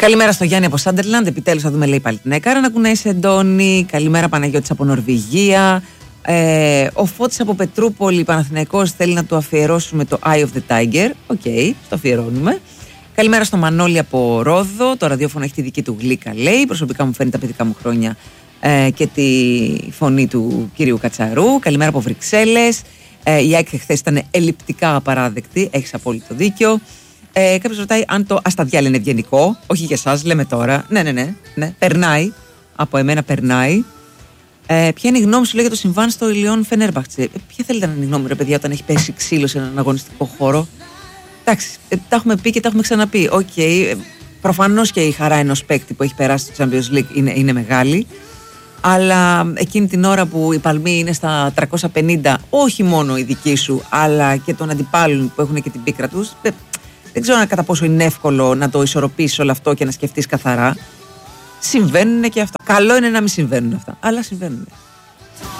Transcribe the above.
Καλημέρα στο Γιάννη από Σάντερλαντ. Επιτέλους θα δούμε, λέει, πάλι την Έκαρα να κουνάει σε εντόνι. Καλημέρα Παναγιώτης από Νορβηγία. Ο Φώτης από Πετρούπολη, Παναθηναϊκός, θέλει να του αφιερώσουμε το Eye of the Tiger. Οκ, το αφιερώνουμε. Καλημέρα στο Μανώλη από Ρόδο. Το ραδιόφωνο έχει τη δική του γλύκα, λέει. Προσωπικά μου φέρνει τα παιδικά μου χρόνια και τη φωνή του κυρίου Κατσαρού. Καλημέρα από Βρυξέλλες. Η ΑΕΚ χθες ήταν ελλειπτικά απαράδεκτη. Έχεις απόλυτο δίκιο. Κάποιος ρωτάει αν το ασταδιάλ είναι ευγενικό. Όχι για εσάς, λέμε τώρα. Ναι. Περνάει. Από εμένα περνάει. Ποια είναι η γνώμη σου, λέει, για το συμβάν στο Ηλιόν Φενέρμπαχτσε? Ποια θέλετε να είναι η γνώμη, ρε παιδιά, όταν έχει πέσει ξύλο σε έναν αγωνιστικό χώρο? Εντάξει, τα έχουμε πει και τα έχουμε ξαναπεί. Προφανώς και η χαρά ενός παίκτη που έχει περάσει στο Champions League είναι μεγάλη. Αλλά εκείνη την ώρα που η παλμή είναι στα 350, όχι μόνο η δική σου, αλλά και των αντιπάλων που έχουν και την πίκρα τους, δεν ξέρω κατά πόσο είναι εύκολο να το ισορροπήσεις όλο αυτό και να σκεφτείς καθαρά. Συμβαίνουν και αυτά. Καλό είναι να μην συμβαίνουν αυτά, αλλά συμβαίνουν.